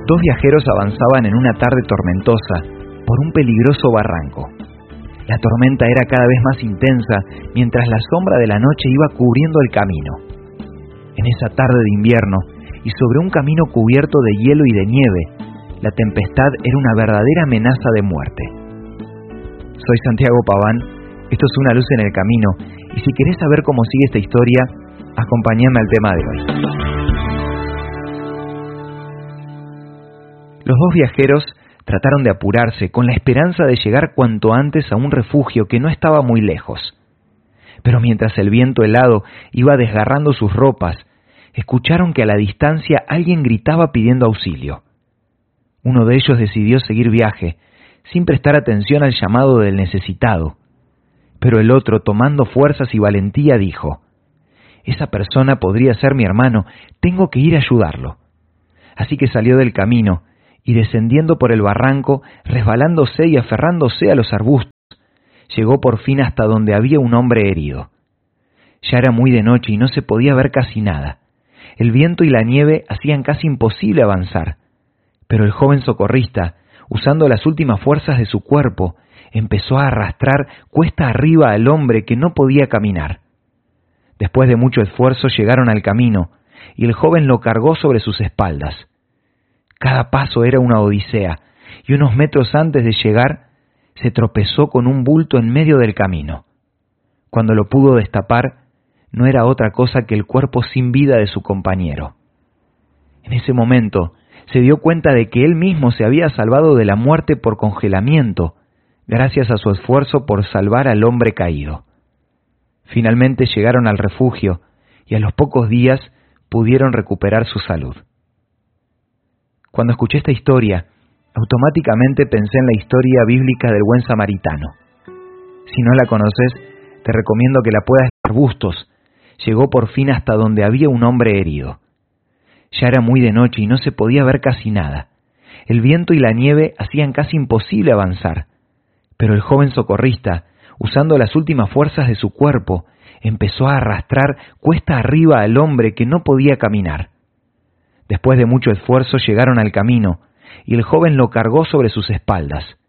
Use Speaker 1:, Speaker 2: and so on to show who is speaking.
Speaker 1: Dos viajeros avanzaban en una tarde tormentosa por un peligroso barranco. La tormenta era cada vez más intensa mientras la sombra de la noche iba cubriendo el camino. En esa tarde de invierno, y sobre un camino cubierto de hielo y de nieve, la tempestad era una verdadera amenaza de muerte. Soy Santiago Paván, esto es Una luz en el camino, y si querés saber cómo sigue esta historia, acompáñame al tema de hoy. Los dos viajeros trataron de apurarse con la esperanza de llegar cuanto antes a un refugio que no estaba muy lejos. Pero mientras el viento helado iba desgarrando sus ropas, escucharon que a la distancia alguien gritaba pidiendo auxilio. Uno de ellos decidió seguir viaje, sin prestar atención al llamado del necesitado. Pero el otro, tomando fuerzas y valentía, dijo: «Esa persona podría ser mi hermano, tengo que ir a ayudarlo». Así que salió del camino, y descendiendo por el barranco, resbalándose y aferrándose a los arbustos, llegó por fin hasta donde había un hombre herido. Ya era muy de noche y no se podía ver casi nada. El viento y la nieve hacían casi imposible avanzar, pero el joven socorrista, usando las últimas fuerzas de su cuerpo, empezó a arrastrar cuesta arriba al hombre que no podía caminar. Después de mucho esfuerzo llegaron al camino, y el joven lo cargó sobre sus espaldas. Cada paso era una odisea, y unos metros antes de llegar, se tropezó con un bulto en medio del camino. Cuando lo pudo destapar, no era otra cosa que el cuerpo sin vida de su compañero. En ese momento, se dio cuenta de que él mismo se había salvado de la muerte por congelamiento, gracias a su esfuerzo por salvar al hombre caído. Finalmente llegaron al refugio, y a los pocos días pudieron recuperar su salud. Cuando escuché esta historia, automáticamente pensé en la historia bíblica del buen samaritano. Si no la conoces, te recomiendo que la puedas leer. Arbustos, llegó por fin hasta donde había un hombre herido. Ya era muy de noche y no se podía ver casi nada. El viento y la nieve hacían casi imposible avanzar, pero el joven socorrista, usando las últimas fuerzas de su cuerpo, empezó a arrastrar cuesta arriba al hombre que no podía caminar. Después de mucho esfuerzo llegaron al camino, y el joven lo cargó sobre sus espaldas.